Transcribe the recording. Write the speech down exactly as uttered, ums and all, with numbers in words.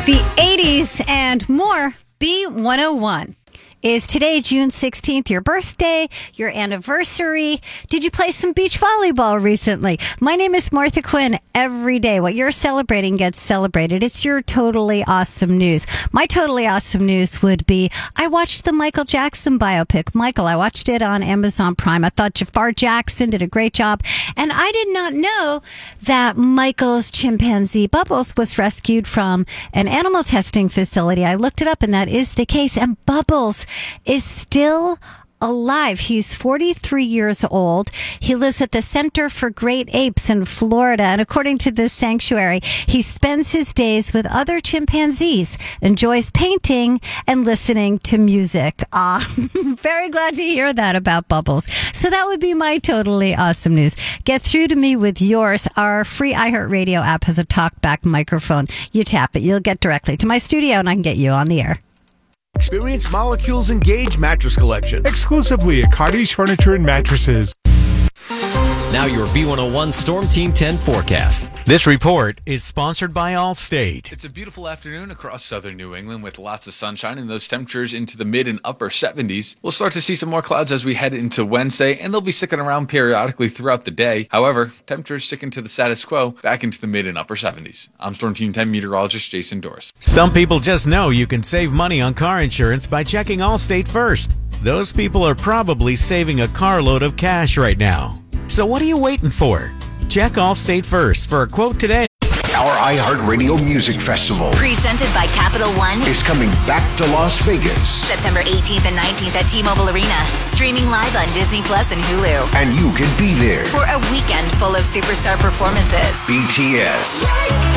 The eighties and more. B one oh one. Is today June sixteenth your birthday, your anniversary? Did you play some beach volleyball recently? My name is Martha Quinn. Every day, what you're celebrating gets celebrated. It's your totally awesome news. My totally awesome news would be I watched the Michael Jackson biopic. Michael, I watched it on Amazon Prime. I thought Jafar Jackson did a great job. And I did not know that Michael's chimpanzee Bubbles was rescued from an animal testing facility. I looked it up and that is the case. And Bubbles is still alive. He's forty-three years old. He lives at the Center for Great Apes in Florida. And according to this sanctuary, he spends his days with other chimpanzees, enjoys painting and listening to music. Ah, very glad to hear that about Bubbles. So that would be my totally awesome news. Get through to me with yours. Our free iHeartRadio app has a talkback microphone. You tap it, you'll get directly to my studio and I can get you on the air. Experience Molecule's Engage mattress collection. Exclusively at Cottage Furniture and Mattresses. Now your B one oh one Storm Team ten forecast. This report is sponsored by Allstate. It's a beautiful afternoon across southern New England with lots of sunshine and those temperatures into the mid and upper seventies. We'll start to see some more clouds as we head into Wednesday, and they'll be sticking around periodically throughout the day. However, temperatures sticking to the status quo back into the mid and upper seventies. I'm Storm Team ten meteorologist Jason Doris. Some people just know you can save money on car insurance by checking Allstate first. Those people are probably saving a carload of cash right now. So what are you waiting for? Check Allstate first for a quote today. Our iHeartRadio Music Festival presented by Capital One is coming back to Las Vegas. September eighteenth and nineteenth at T-Mobile Arena. Streaming live on Disney Plus and Hulu. And you can be there for a weekend full of superstar performances. B T S,